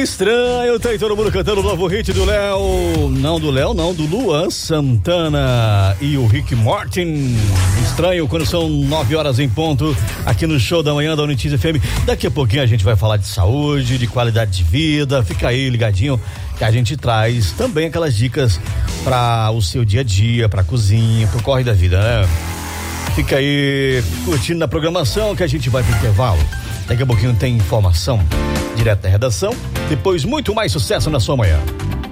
Estranho, tá aí todo mundo cantando o novo hit do Léo. Não, do Léo, não, do Luan Santana e o Rick Martin. Estranho, quando são 9h em ponto, aqui no Show da Manhã da Unitis FM. Daqui a pouquinho a gente vai falar de saúde, de qualidade de vida. Fica aí ligadinho que a gente traz também aquelas dicas para o seu dia a dia, pra cozinha, pro corre da vida, né? Fica aí curtindo na programação que a gente vai pro intervalo. Daqui a pouquinho tem informação direto da redação. Depois muito mais sucesso na sua manhã.